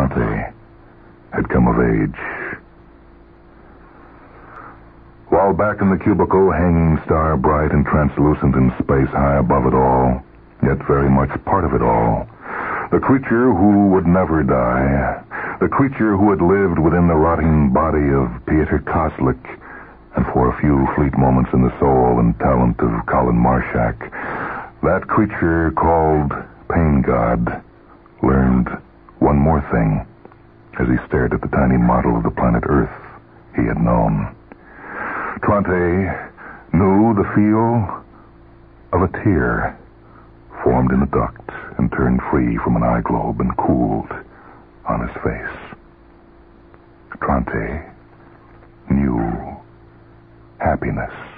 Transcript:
Tronte had come of age. While back in the cubicle, hanging star bright and translucent in space high above it all, yet very much part of it all, the creature who would never die, the creature who had lived within the rotting body of Pieter Koslik, and for a few fleet moments in the soul and talent of Colin Marshak, that creature called Pain God learned one more thing as he stared at the tiny model of the planet Earth he had known. Tronte knew the feel of a tear formed in the duct and turned free from an eye globe and cooled on his face. Tronte knew happiness.